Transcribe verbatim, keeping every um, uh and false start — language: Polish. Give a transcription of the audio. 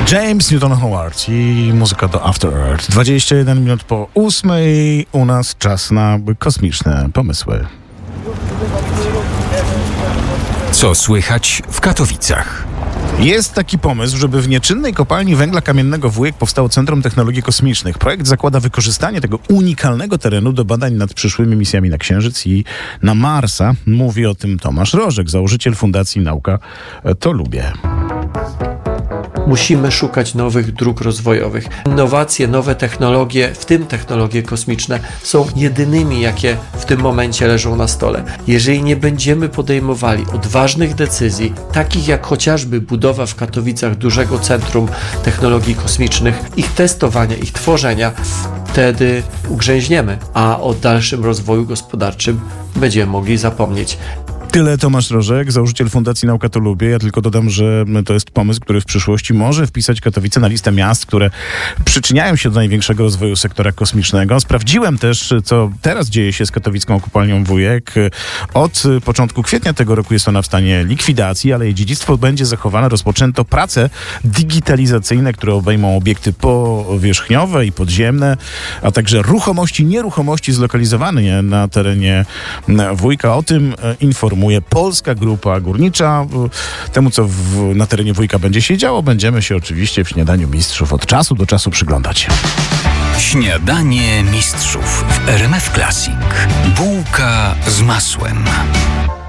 James Newton Howard i muzyka do After Earth. dwadzieścia jeden minut po ósmej. U nas czas na kosmiczne pomysły. Co słychać w Katowicach? Jest taki pomysł, żeby w nieczynnej kopalni węgla kamiennego Wujek powstało Centrum Technologii Kosmicznych. Projekt zakłada wykorzystanie tego unikalnego terenu do badań nad przyszłymi misjami na Księżyc i na Marsa. Mówi o tym Tomasz Rożek, założyciel Fundacji Nauka to Lubię. Musimy szukać nowych dróg rozwojowych. Innowacje, nowe technologie, w tym technologie kosmiczne, są jedynymi, jakie w tym momencie leżą na stole. Jeżeli nie będziemy podejmowali odważnych decyzji, takich jak chociażby budowa w Katowicach dużego Centrum Technologii Kosmicznych, ich testowania, ich tworzenia, wtedy ugrzęźniemy, a o dalszym rozwoju gospodarczym będziemy mogli zapomnieć. Tyle Tomasz Rożek, założyciel Fundacji Nauka to Lubię. Ja tylko dodam, że to jest pomysł, który w przyszłości może wpisać Katowice na listę miast, które przyczyniają się do największego rozwoju sektora kosmicznego. Sprawdziłem też, co teraz dzieje się z katowicką kopalnią Wujek. Od początku kwietnia tego roku jest ona w stanie likwidacji, ale jej dziedzictwo będzie zachowane. Rozpoczęto prace digitalizacyjne, które obejmą obiekty powierzchniowe i podziemne, a także ruchomości, nieruchomości zlokalizowane na terenie Wujka. O tym informuje Polska Grupa Górnicza. Temu, co w, na terenie Wujka będzie się działo, będziemy się oczywiście w Śniadaniu Mistrzów od czasu do czasu przyglądać. Śniadanie Mistrzów w R M F Classic. Bułka z masłem.